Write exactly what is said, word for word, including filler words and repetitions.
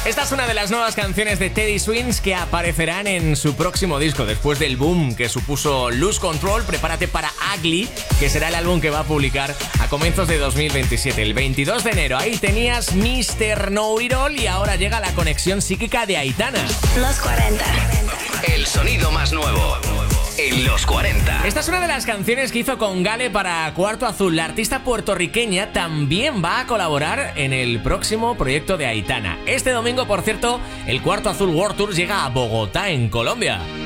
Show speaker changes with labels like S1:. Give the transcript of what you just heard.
S1: Esta es una de las nuevas canciones de Teddy Swims que aparecerán en su próximo disco. Después del boom que supuso Lose Control, prepárate para Ugly, que será el álbum que va a publicar a comienzos de dos mil veintisiete, el veintidós de enero. Ahí tenías míster Know-It-All y ahora llega la conexión psíquica de Aitana.
S2: Los cuarenta.
S3: El sonido más nuevo en los cuarenta.
S1: Esta es una de las canciones que hizo con Gale para Cuarto Azul. La artista puertorriqueña también va a colaborar en el próximo proyecto de Aitana. Este domingo, por cierto, el Cuarto Azul World Tour llega a Bogotá, en Colombia.